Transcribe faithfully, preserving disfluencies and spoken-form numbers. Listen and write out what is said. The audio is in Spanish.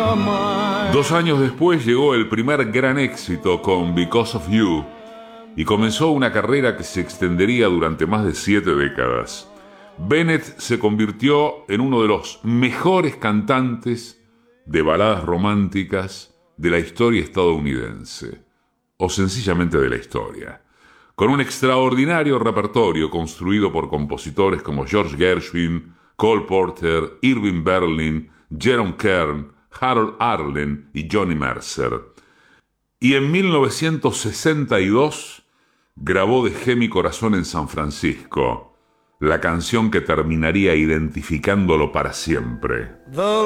Dos años después llegó el primer gran éxito con Because of You y comenzó una carrera que se extendería durante más de siete décadas. Bennett se convirtió en uno de los mejores cantantes de baladas románticas de la historia estadounidense, o sencillamente de la historia, con un extraordinario repertorio construido por compositores como George Gershwin, Cole Porter, Irving Berlin, Jerome Kern, Harold Arlen y Johnny Mercer. Y en mil novecientos sesenta y dos grabó Dejé mi corazón en San Francisco, la canción que terminaría identificándolo para siempre. The